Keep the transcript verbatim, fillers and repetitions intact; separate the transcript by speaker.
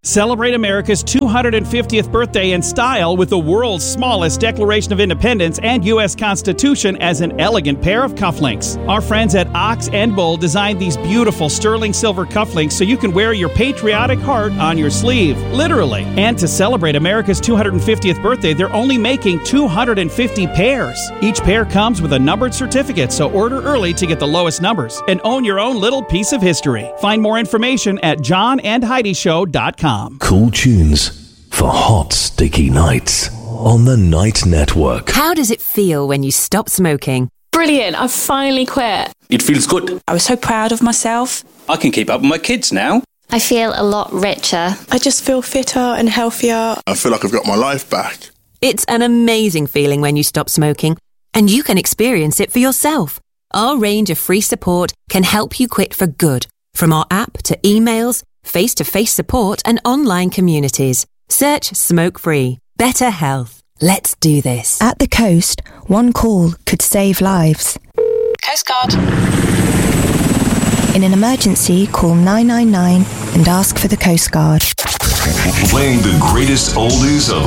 Speaker 1: Celebrate America's two hundred fiftieth birthday in style with the world's smallest Declaration of Independence and U S Constitution as an elegant pair of cufflinks. Our friends at Ox and Bull designed these beautiful sterling silver cufflinks so you can wear your patriotic heart on your sleeve, literally. And to celebrate America's two hundred fiftieth birthday, they're only making two hundred fifty pairs. Each pair comes with a numbered certificate, so order early to get the lowest numbers and own your own little piece of history. Find more information at john and heidi show dot com.
Speaker 2: Cool tunes for hot, sticky nights on the Night Network.
Speaker 3: How does it feel when you stop smoking?
Speaker 4: Brilliant, I've finally quit.
Speaker 5: It feels good.
Speaker 6: I was so proud of myself.
Speaker 5: I can keep up with my kids now.
Speaker 7: I feel a lot richer.
Speaker 8: I just feel fitter and healthier.
Speaker 9: I feel like I've got my life back.
Speaker 3: It's an amazing feeling when you stop smoking, and you can experience it for yourself. Our range of free support can help you quit for good, from our app to emails, face-to-face support and online communities. Search Smoke Free. Better health. Let's do this.
Speaker 10: At the coast, one call could save lives.
Speaker 6: Coast Guard.
Speaker 10: In an emergency, call nine nine nine and ask for the Coast Guard.
Speaker 2: Playing the greatest oldies of